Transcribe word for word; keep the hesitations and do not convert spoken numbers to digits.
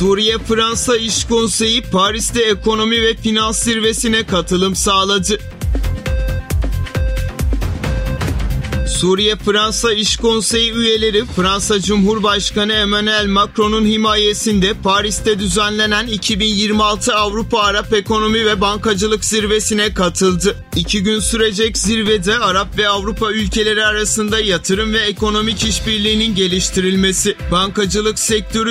Suriye-Fransa İş Konseyi Paris'te ekonomi ve finans zirvesine katılım sağladı. Suriye-Fransa İş Konseyi üyeleri Fransa Cumhurbaşkanı Emmanuel Macron'un himayesinde Paris'te düzenlenen iki bin yirmi altı Avrupa Arap Ekonomi ve Bankacılık Zirvesi'ne katıldı. İki gün sürecek zirvede Arap ve Avrupa ülkeleri arasında yatırım ve ekonomik işbirliğinin geliştirilmesi, bankacılık sektörü